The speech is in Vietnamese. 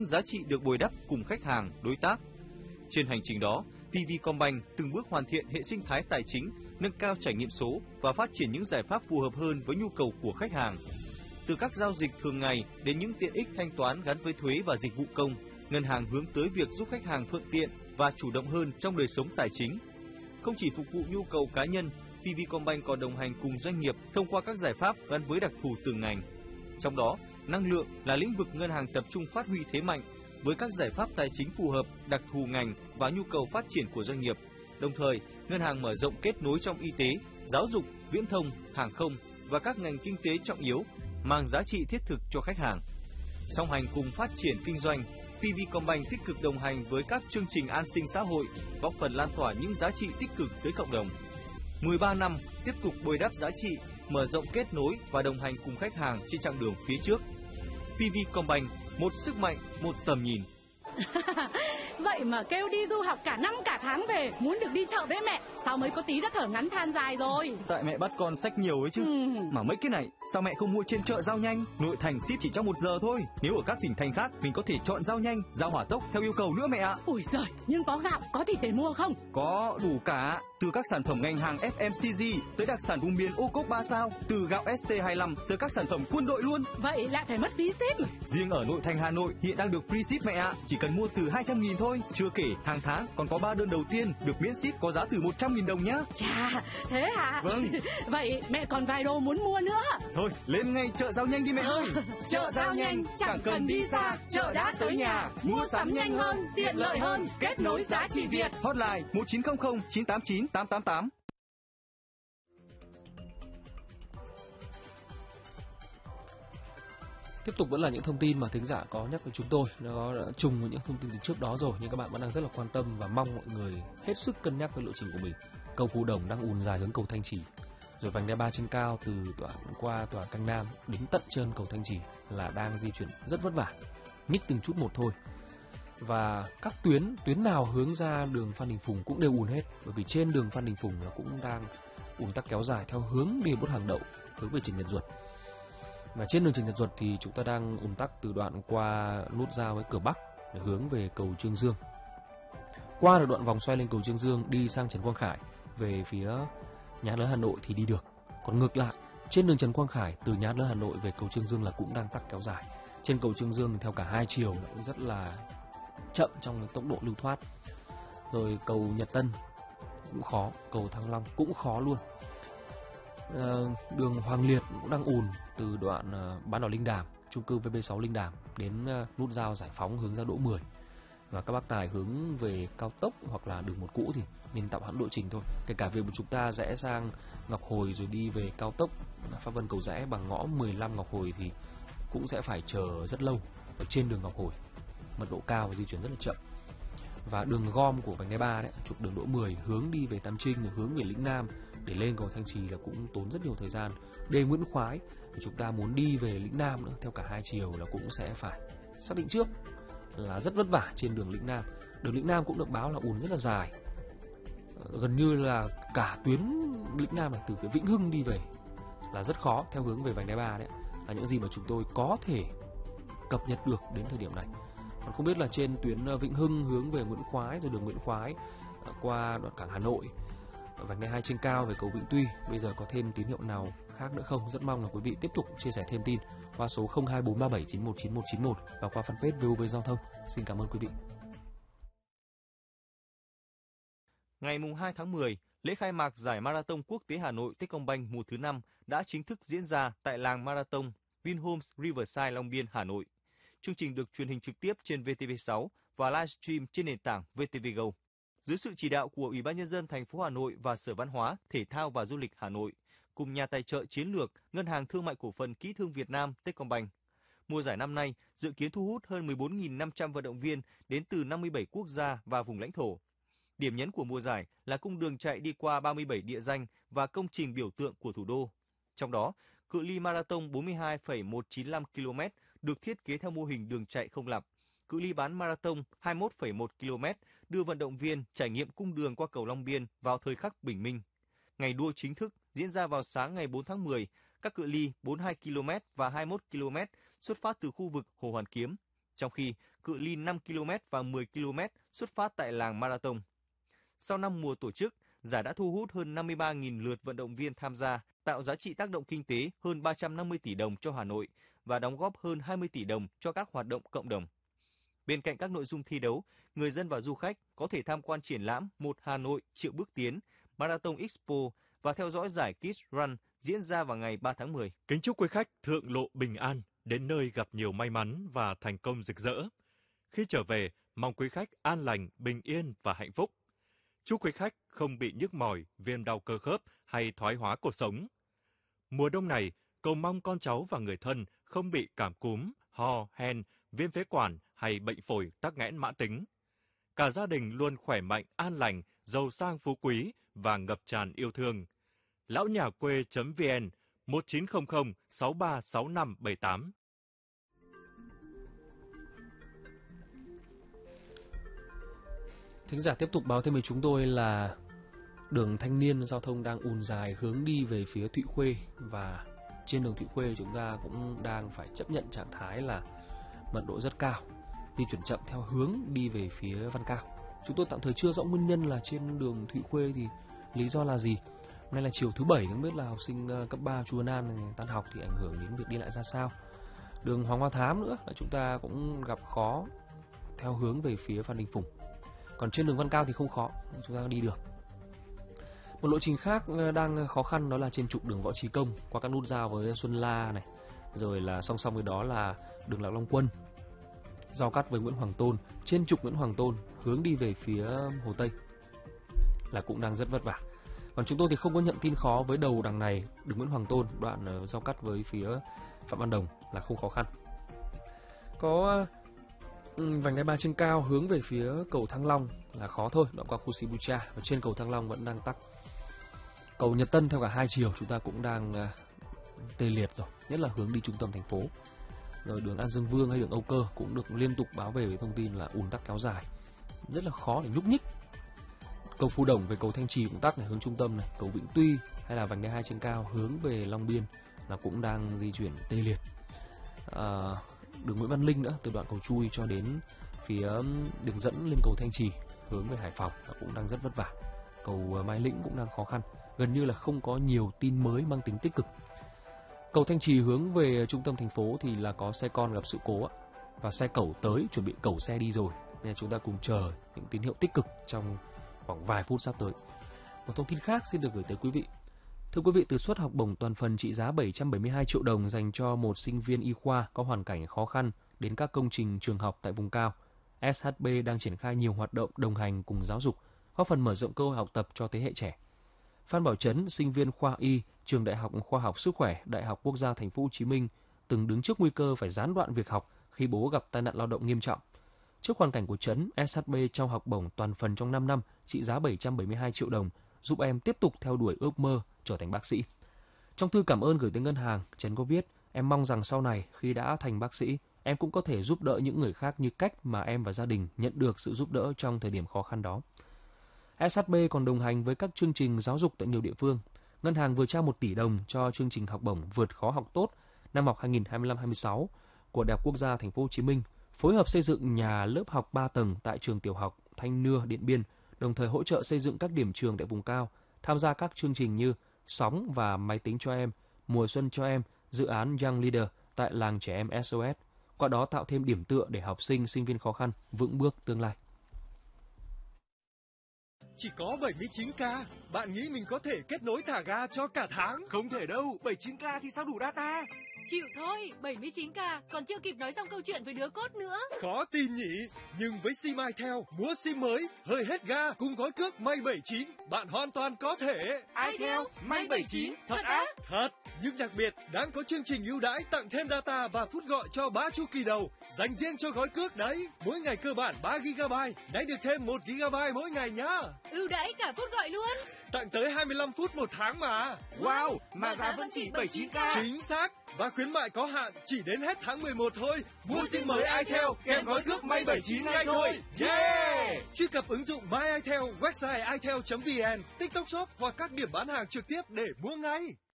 giá trị được bồi đắp cùng khách hàng, đối tác. Trên hành trình đó, PVcombank từng bước hoàn thiện hệ sinh thái tài chính, nâng cao trải nghiệm số và phát triển những giải pháp phù hợp hơn với nhu cầu của khách hàng. Từ các giao dịch thường ngày đến những tiện ích thanh toán gắn với thuế và dịch vụ công, ngân hàng hướng tới việc giúp khách hàng thuận tiện và chủ động hơn trong đời sống tài chính. Không chỉ phục vụ nhu cầu cá nhân, PVcombank còn đồng hành cùng doanh nghiệp thông qua các giải pháp gắn với đặc thù từng ngành. Trong đó, năng lượng là lĩnh vực ngân hàng tập trung phát huy thế mạnh với các giải pháp tài chính phù hợp, đặc thù ngành và nhu cầu phát triển của doanh nghiệp. Đồng thời, ngân hàng mở rộng kết nối trong y tế, giáo dục, viễn thông, hàng không và các ngành kinh tế trọng yếu, mang giá trị thiết thực cho khách hàng. Song hành cùng phát triển kinh doanh, PVcombank tích cực đồng hành với các chương trình an sinh xã hội, góp phần lan tỏa những giá trị tích cực tới cộng đồng. 13 năm tiếp tục bồi đắp giá trị, mở rộng kết nối và đồng hành cùng khách hàng trên chặng đường phía trước. PVcombank, một sức mạnh, một tầm nhìn. Vậy mà kêu đi du học cả năm cả tháng về, muốn được đi chợ với mẹ, sao mới có tí đã thở ngắn than dài rồi. Tại mẹ bắt con xách nhiều ấy chứ. Mà mấy cái này, sao mẹ không mua trên chợ Giao Nhanh? Nội thành ship chỉ trong 1 giờ thôi. Nếu ở các tỉnh thành khác, mình có thể chọn Giao Nhanh, Giao Hỏa Tốc theo yêu cầu nữa mẹ ạ. Ôi giời, nhưng có gạo, có thịt để mua không? Có, đủ cả. Từ các sản phẩm ngành hàng FMCG tới đặc sản vùng miền ô cốp 3 sao, từ gạo ST25 tới các sản phẩm quân đội luôn. Vậy lại phải mất phí ship. Riêng ở nội thành Hà Nội hiện đang được free ship mẹ ạ, chỉ cần mua từ 200.000 thôi. Chưa kể hàng tháng còn có 3 đơn đầu tiên được miễn ship có giá từ 100.000 đồng nhá. Chà, thế hả? Vâng. Vậy mẹ còn vài đồ muốn mua nữa. Thôi, lên ngay chợ Giao Nhanh đi mẹ ơi. Chợ Giao Nhanh, chẳng cần đi xa, chợ đã tới nhà. Mua sắm nhanh hơn, tiện lợi hơn, kết nối giá trị Việt. Hotline 1900 989 888. Tiếp tục vẫn là những thông tin mà thính giả có nhắc với chúng tôi. Nó đã trùng với những thông tin từ trước đó rồi, nhưng các bạn vẫn đang rất là quan tâm và mong mọi người hết sức cân nhắc với lộ trình của mình. Cầu Phú Đồng đang ùn dài hướng cầu Thanh Trì, rồi vành đai 3 trên cao từ qua tòa Canh Nam đến tận chân cầu Thanh Trì là đang di chuyển rất vất vả, nhích từng chút một thôi. Và các tuyến nào hướng ra đường Phan Đình Phùng cũng đều ùn hết, bởi vì trên đường Phan Đình Phùng nó cũng đang ùn tắc kéo dài theo hướng đi Bốt Hàng Đậu hướng về Trần Nhật Duật. Và trên đường Trần Nhật Duật thì chúng ta đang ùn tắc từ đoạn qua nút giao với cửa Bắc để hướng về cầu Trương Dương. Qua được đoạn vòng xoay lên cầu Trương Dương đi sang Trần Quang Khải về phía Nhà hát lớn Hà Nội thì đi được. Còn ngược lại, trên đường Trần Quang Khải từ Nhà hát lớn Hà Nội về cầu Trương Dương là cũng đang tắc kéo dài. Trên cầu Trương Dương thì theo cả hai chiều cũng rất là chậm trong tốc độ lưu thoát. Rồi cầu Nhật Tân cũng khó, cầu Thăng Long cũng khó luôn. Đường Hoàng Liệt cũng đang ùn từ đoạn bán đảo Linh Đàm, chung cư VB6 Linh Đàm đến nút giao Giải Phóng hướng ra Đỗ 10. Và các bác tài hướng về cao tốc hoặc là đường một cũ thì nên tạm hoãn lộ trình thôi. Kể cả việc chúng ta rẽ sang Ngọc Hồi rồi đi về cao tốc Pháp Vân Cầu Giẽ bằng ngõ 15 Ngọc Hồi thì cũng sẽ phải chờ rất lâu ở trên đường Ngọc Hồi, mật độ cao và di chuyển rất là chậm. Và đường gom của vành đai 3 đấy, trục đường Đỗ 10 hướng đi về Tam Trinh, hướng về Lĩnh Nam để lên cầu Thanh Trì là cũng tốn rất nhiều thời gian. Đê Nguyễn Khoái thì chúng ta muốn đi về Lĩnh Nam nữa theo cả hai chiều là cũng sẽ phải xác định trước là rất vất vả trên đường Lĩnh Nam. Đường Lĩnh Nam cũng được báo là ùn rất là dài, gần như là cả tuyến Lĩnh Nam này từ phía Vĩnh Hưng đi về là rất khó theo hướng về vành đai 3 đấy, là những gì mà chúng tôi có thể cập nhật được đến thời điểm này. Còn không biết là trên tuyến Vĩnh Hưng hướng về Nguyễn Khoái rồi đường Nguyễn Khoái qua đoạn cảng Hà Nội, vành đai 2 trên cao về cầu Vĩnh Tuy bây giờ có thêm tín hiệu nào khác nữa không? Rất mong là quý vị tiếp tục chia sẻ thêm tin qua số 0243791991 và qua fanpage VOV Giao thông. Xin cảm ơn quý vị. Ngày 2 tháng 10, lễ khai mạc giải Marathon Quốc tế Hà Nội Techcombank mùa thứ 5 đã chính thức diễn ra tại làng Marathon Vinhomes Riverside Long Biên, Hà Nội. Chương trình được truyền hình trực tiếp trên VTV6 và livestream trên nền tảng VTV Go. Dưới sự chỉ đạo của Ủy ban Nhân dân thành phố Hà Nội và Sở Văn hóa, Thể thao và Du lịch Hà Nội, cùng nhà tài trợ chiến lược Ngân hàng Thương mại Cổ phần Kỹ thương Việt Nam Techcombank. Mùa giải năm nay dự kiến thu hút hơn 14.500 vận động viên đến từ 57 quốc gia và vùng lãnh thổ. Điểm nhấn của mùa giải là cung đường chạy đi qua 37 địa danh và công trình biểu tượng của thủ đô. Trong đó, cự ly marathon 42,195 km được thiết kế theo mô hình đường chạy không lặp. Cự ly bán marathon 21,1 km đưa vận động viên trải nghiệm cung đường qua cầu Long Biên vào thời khắc bình minh. Ngày đua chính thức diễn ra vào sáng ngày 4 tháng 10, các cự ly 42 km và 21 km xuất phát từ khu vực Hồ Hoàn Kiếm. trong khi cự ly 5 km và 10 km xuất phát tại làng Marathon. Sau 5 mùa tổ chức, giải đã thu hút hơn 53.000 lượt vận động viên tham gia, tạo giá trị tác động kinh tế hơn 350 tỷ đồng cho Hà Nội và đóng góp hơn 20 tỷ đồng cho các hoạt động cộng đồng. Bên cạnh các nội dung thi đấu, người dân và du khách có thể tham quan triển lãm Một Hà Nội triệu bước tiến, Marathon Expo và theo dõi giải Kids Run diễn ra vào ngày 3 tháng 10. Kính chúc quý khách thượng lộ bình an, đến nơi gặp nhiều may mắn và thành công rực rỡ. Khi trở về, mong quý khách an lành, bình yên và hạnh phúc. Chúc quý khách không bị nhức mỏi, viêm đau cơ khớp hay thoái hóa cột sống. Mùa đông này, cầu mong con cháu và người thân không bị cảm cúm, ho, hen, viêm phế quản hay bệnh phổi tắc nghẽn mãn tính. Cả gia đình luôn khỏe mạnh, an lành, giàu sang phú quý và ngập tràn yêu thương. Lão nhà quê.vn 1900 636578. Thính giả tiếp tục báo thêm với chúng tôi là đường Thanh Niên giao thông đang ùn dài hướng đi về phía Thụy Khuê, và trên đường Thụy Khuê chúng ta cũng đang phải chấp nhận trạng thái là mật độ rất cao, di chuyển chậm theo hướng đi về phía Văn Cao. Chúng tôi tạm thời chưa rõ nguyên nhân là trên đường Thụy Khuê thì lý do là gì. Hôm nay là chiều thứ Bảy, không biết là học sinh cấp 3 Chu Văn An tan học thì ảnh hưởng đến việc đi lại ra sao. Đường Hoàng Hoa Thám nữa là chúng ta cũng gặp khó theo hướng về phía Phan Đình Phùng. Còn trên đường Văn Cao thì không khó, chúng ta đi được. Một lộ trình khác đang khó khăn đó là trên trục đường Võ Trí Công qua các nút giao với Xuân La này, rồi là song song với đó là đường Lạc Long Quân, giao cắt với Nguyễn Hoàng Tôn. Trên trục Nguyễn Hoàng Tôn hướng đi về phía Hồ Tây là cũng đang rất vất vả. Còn chúng tôi thì không có nhận tin khó với đầu đằng này, đường Nguyễn Hoàng Tôn đoạn giao cắt với phía Phạm Văn Đồng là không khó khăn. Có vành đai 3 trên cao hướng về phía cầu Thăng Long là khó thôi, đoạn qua khu Sibucha, và trên cầu Thăng Long vẫn đang tắc. Cầu Nhật Tân theo cả hai chiều chúng ta cũng đang tê liệt rồi, nhất là hướng đi trung tâm thành phố. Rồi đường An Dương Vương hay đường Âu Cơ cũng được liên tục báo về với thông tin là ùn tắc kéo dài, rất là khó để nhúc nhích. Cầu Phú Đồng về cầu Thanh Trì cũng tắc này, hướng trung tâm này, cầu Vĩnh Tuy hay là vành đai 2 trên cao hướng về Long Biên là cũng đang di chuyển tê liệt. Đường Nguyễn Văn Linh nữa, từ đoạn cầu Chui cho đến phía đường dẫn lên cầu Thanh Trì hướng về Hải Phòng là cũng đang rất vất vả. Cầu Mai Lĩnh cũng đang khó khăn, gần như là không có nhiều tin mới mang tính tích cực. Cầu Thanh Trì hướng về trung tâm thành phố thì là có xe con gặp sự cố và xe cẩu tới chuẩn bị cẩu xe đi rồi, nên chúng ta cùng chờ những tín hiệu tích cực trong khoảng vài phút sắp tới. Một thông tin khác xin được gửi tới quý vị. Thưa quý vị, từ suất học bổng toàn phần trị giá 772 triệu đồng dành cho một sinh viên y khoa có hoàn cảnh khó khăn đến các công trình trường học tại vùng cao, SHB đang triển khai nhiều hoạt động đồng hành cùng giáo dục, góp phần mở rộng cơ hội học tập cho thế hệ trẻ. Phan Bảo Trấn, sinh viên khoa Y, trường Đại học Khoa học Sức khỏe, Đại học Quốc gia Thành phố Hồ Chí Minh, từng đứng trước nguy cơ phải gián đoạn việc học khi bố gặp tai nạn lao động nghiêm trọng. Trước hoàn cảnh của Trấn, SHB trao học bổng toàn phần trong 5 năm trị giá 772 triệu đồng, giúp em tiếp tục theo đuổi ước mơ trở thành bác sĩ. Trong thư cảm ơn gửi tới ngân hàng, Trấn có viết: em mong rằng sau này khi đã thành bác sĩ, em cũng có thể giúp đỡ những người khác như cách mà em và gia đình nhận được sự giúp đỡ trong thời điểm khó khăn đó. SHB còn đồng hành với các chương trình giáo dục tại nhiều địa phương. Ngân hàng vừa trao 1 tỷ đồng cho chương trình học bổng vượt khó học tốt năm học 2025-26 của Đại học Quốc gia Thành phố Hồ Chí Minh, phối hợp xây dựng nhà lớp học 3 tầng tại trường tiểu học Thanh Nưa, Điện Biên, đồng thời hỗ trợ xây dựng các điểm trường tại vùng cao, tham gia các chương trình như Sóng và Máy tính cho em, Mùa xuân cho em, dự án Young Leader tại làng trẻ em SOS, qua đó tạo thêm điểm tựa để học sinh, sinh viên khó khăn vững bước tương lai. Chỉ có 79k, bạn nghĩ mình có thể kết nối thả ga cho cả tháng? Không thể đâu, 79k thì sao đủ data? Chịu thôi, 79k, còn chưa kịp nói xong câu chuyện với đứa cốt nữa. Khó tin nhỉ, nhưng với sim itel, mua sim mới, hơi hết ga, cùng gói cước May 79, bạn hoàn toàn có thể. itel, May 79, thật á? Thật, nhưng đặc biệt, đang có chương trình ưu đãi tặng thêm data và phút gọi cho 3 chu kỳ đầu, dành riêng cho gói cước đấy. Mỗi ngày cơ bản 3GB, nay được thêm 1GB mỗi ngày nhá. Ưu đãi cả phút gọi luôn. Tặng tới 25 phút một tháng mà. Wow, mà giá vẫn chỉ 79k. Chính xác, và khuyến mại có hạn chỉ đến hết tháng 11 thôi. Mua sim mới itel kèm gói cước May 79 ngay thôi. Yeah! Truy cập ứng dụng My itel, website itel.vn, TikTok Shop hoặc các điểm bán hàng trực tiếp để mua ngay.